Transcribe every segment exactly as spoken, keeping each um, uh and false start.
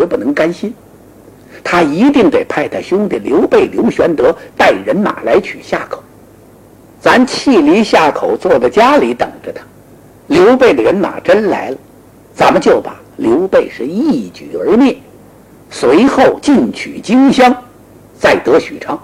不能甘心，他一定得派他兄弟刘备、刘玄德带人马来取夏口。咱弃离夏口，坐在家里等着他。刘备的人马真来了，咱们就把刘备是一举而灭，随后进取荆襄，再得许昌。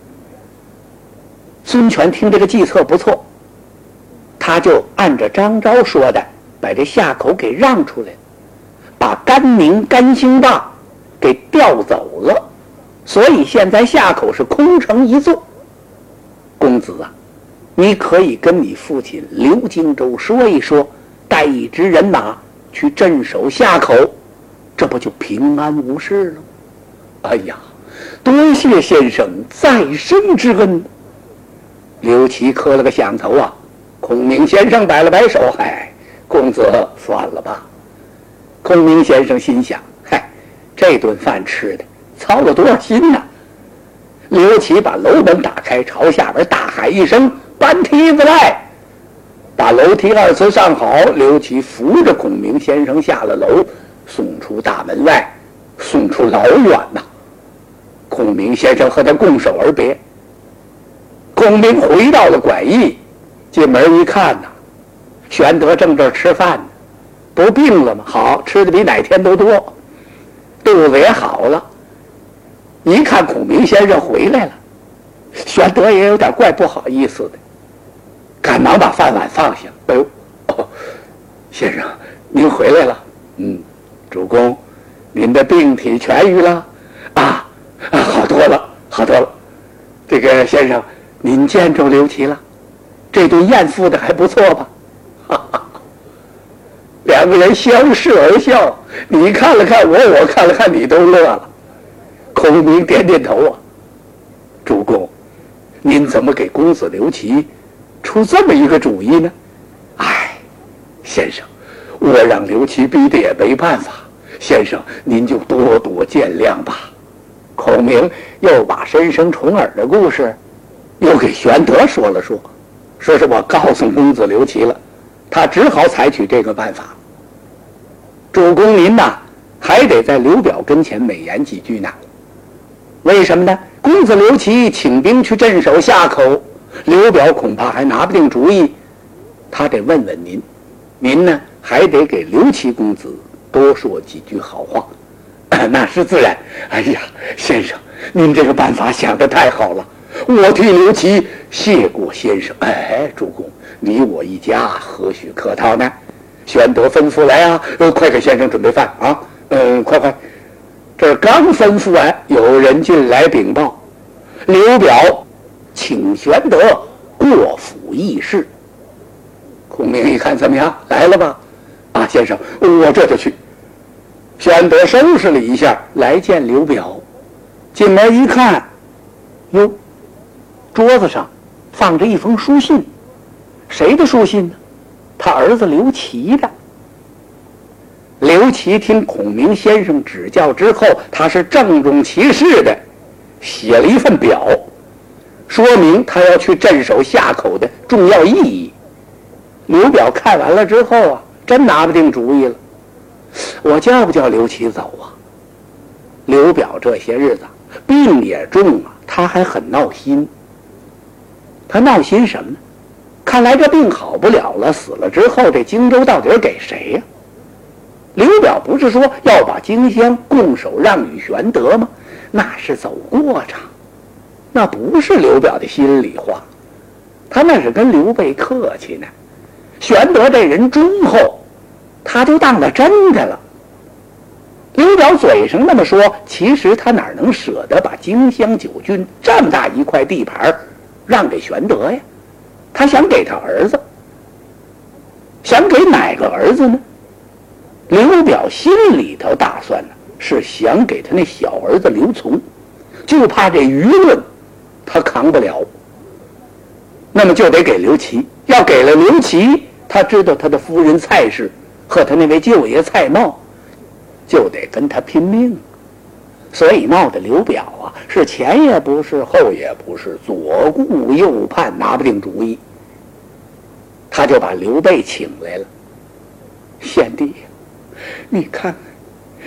孙权听这个计策不错，他就按着张昭说的，把这夏口给让出来，把甘宁、甘兴霸给调走了，所以现在夏口是空城一座。公子啊，你可以跟你父亲刘荆州说一说，带一支人马去镇守夏口，这不就平安无事了？哎呀，多谢先生再生之恩。刘琦磕了个响头啊，孔明先生摆了摆手，嗨，公子算了吧。孔明先生心想，嗨，这顿饭吃的操了多少心呐！刘琦把楼门打开，朝下边大喊一声：“搬梯子来！”把楼梯二次上好，刘琦扶着孔明先生下了楼，送出大门外，送出老远呐。孔明先生和他拱手而别。孔明回到了馆驿，进门一看呐，玄德正这儿吃饭呢，不病了吗？好，吃的比哪天都多，肚子也好了。一看孔明先生回来了，玄德也有点怪不好意思的，赶忙把饭碗放下。哎呦，哦，先生您回来了。嗯，主公，您的病体痊愈了？啊啊，好多了，好多了。这个先生，您见着刘琦了？这顿宴付的还不错吧？哈哈，两个人相视而笑，你看了看我，我看了看你，都乐了。孔明点点头啊，主公，您怎么给公子刘琦出这么一个主意呢？哎，先生，我让刘琦逼的也没办法，先生您就多多见谅吧。孔明又把申生重耳的故事又给玄德说了说，说是我告诉公子刘琦了，他只好采取这个办法。主公您呐，还得在刘表跟前美言几句呢。为什么呢？公子刘琦请兵去镇守夏口，刘表恐怕还拿不定主意，他得问问您，您呢还得给刘琦公子多说几句好话。那是自然。哎呀，先生，您这个办法想得太好了，我替刘琦谢过先生。哎，主公，你我一家何须客套呢？玄德吩咐来啊，呃，快给先生准备饭啊！嗯，快快。这刚吩咐完，有人进来禀报，刘表请玄德过府议事。孔明一看，怎么样，来了吧？啊，先生，我这就去。玄德收拾了一下，来见刘表。进门一看，哟，桌子上放着一封书信。谁的书信呢？他儿子刘琦的。刘琦听孔明先生指教之后，他是郑重其事的写了一份表，说明他要去镇守夏口的重要意义。刘表看完了之后啊，真拿不定主意了，我叫不叫刘琦走啊？刘表这些日子病也重啊，他还很闹心。他闹心什么呢？看来这病好不了了，死了之后这荆州到底给谁呀、啊？刘表不是说要把荆襄拱手让与玄德吗？那是走过场，那不是刘表的心里话，他那是跟刘备客气呢。玄德这人忠厚，他就当了真的了。刘表嘴上那么说，其实他哪能舍得把荆襄九郡这么大一块地盘让给玄德呀？他想给他儿子，想给哪个儿子呢？刘表心里头打算呢，是想给他那小儿子刘琮，就怕这舆论他扛不了，那么就得给刘琦。要给了刘琦，他知道他的夫人蔡氏和他那位舅爷蔡瑁就得跟他拼命，所以闹得刘表啊是前也不是后也不是，左顾右盼，拿不定主意。他就把刘备请来了，献帝，你看看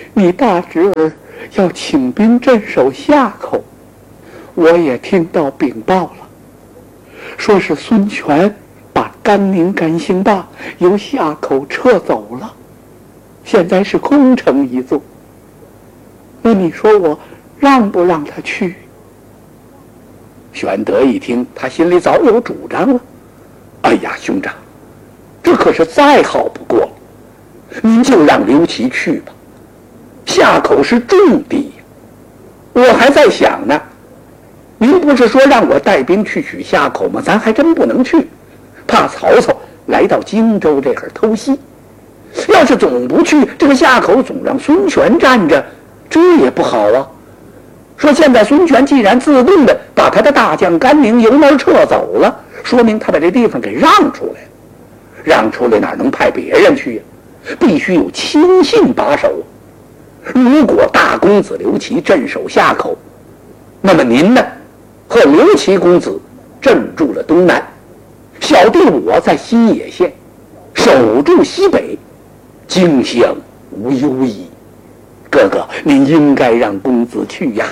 你大侄儿要请兵镇守夏口，我也听到禀报了，说是孙权把甘宁、甘兴霸由夏口撤走了，现在是空城一座。那你说我让不让他去？玄德一听，他心里早有主张了。哎呀，兄长，这可是再好不过了，您就让刘琦去吧。夏口是重地，我还在想呢，您不是说让我带兵去取夏口吗？咱还真不能去，怕曹操来到荆州这儿偷袭。要是总不去，这个夏口总让孙权占着，这也不好啊。说现在孙权既然自动的把他的大将甘宁由那儿撤走了，说明他把这地方给让出来了。让出来哪能派别人去呀、啊？必须有亲信把守。如果大公子刘琦镇守夏口，那么您呢，和刘琦公子镇住了东南，小弟我在新野县守住西北，荆襄无忧矣。哥哥，您应该让公子去呀。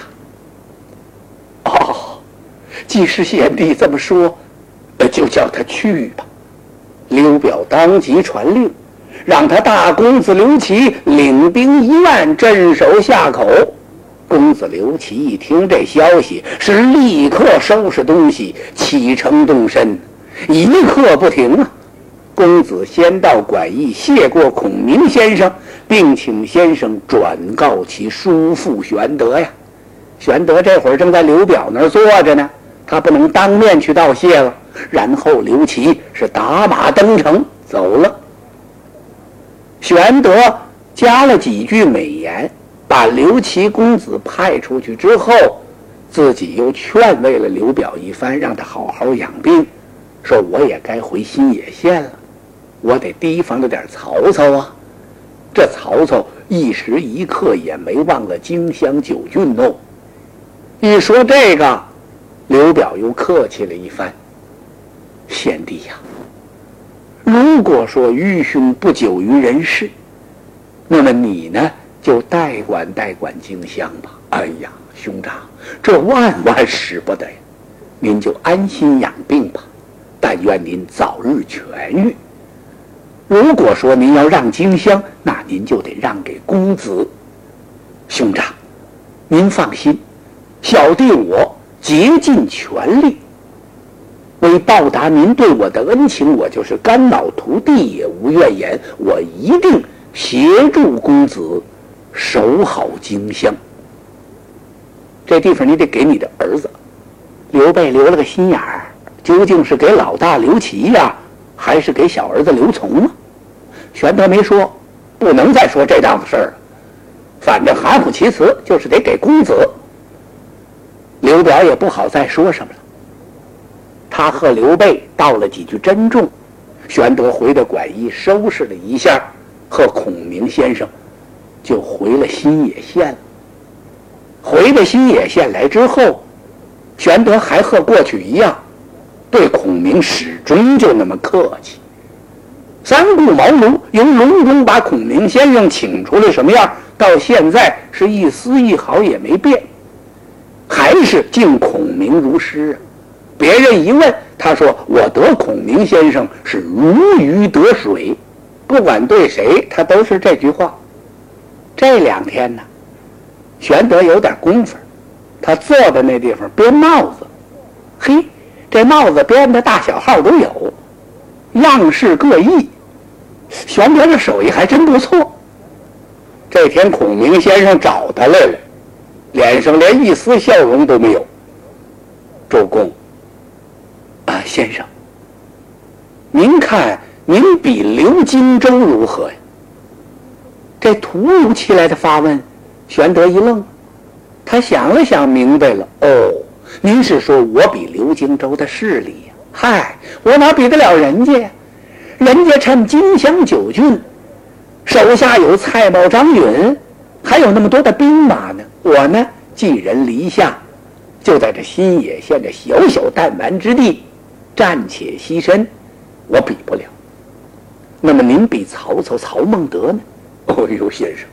哦，既是贤弟这么说，就叫他去吧。刘表当即传令，让他大公子刘琦领兵一万镇守夏口。公子刘琦一听这消息，是立刻收拾东西启程动身，一刻不停啊。公子先到馆驿谢过孔明先生，并请先生转告其叔父玄德呀。玄德这会儿正在刘表那儿坐着呢，他不能当面去道谢了。然后刘琦是打马登城走了。玄德加了几句美言，把刘琦公子派出去之后，自己又劝慰了刘表一番，让他好好养病，说我也该回新野县了，我得提防着点曹操啊。这曹操一时一刻也没忘了荆襄九郡哦。一说这个，刘表又客气了一番，贤弟呀，如果说愚兄不久于人世，那么你呢就代管代管荆襄吧。哎呀，兄长，这万万使不得呀！您就安心养病吧，但愿您早日痊愈。如果说您要让荆襄，那您就得让给公子。兄长，您放心，小弟我竭尽全力，为报答您对我的恩情，我就是肝脑涂地也无怨言。我一定协助公子守好荆襄。这地方你得给你的儿子。刘备留了个心眼儿，究竟是给老大刘琦呀，还是给小儿子刘琮啊？玄德没说，不能再说这档子事儿了。反正含糊其辞，就是得给公子。刘表也不好再说什么了。他和刘备道了几句珍重，玄德回到馆驿收拾了一下，和孔明先生就回了新野县了。回到新野县来之后，玄德还和过去一样，对孔明始终就那么客气。三顾茅庐，由隆中把孔明先生请出来什么样，到现在是一丝一毫也没变，还是敬孔明如师啊。别人一问，他说我得孔明先生是如鱼得水，不管对谁他都是这句话。这两天呢，玄德有点功夫，他坐在那地方编帽子。嘿，这帽子编的大小号都有，样式各异，玄德这手艺还真不错。这天孔明先生找他来了，脸上连一丝笑容都没有。周公啊，先生，您看您比刘荆州如何呀？这突如其来的发问，玄德一愣，他想了想明白了，哦，您是说我比刘荆州的势力呀？嗨，我哪比得了人家呀？人家趁荆襄九郡，手下有蔡瑁、张允，还有那么多的兵马呢。我呢，寄人篱下，就在这新野县这小小弹丸之地，暂且牺牲，我比不了。那么您比曹操曹孟德呢？哦呦，先生，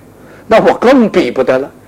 那我更比不得了。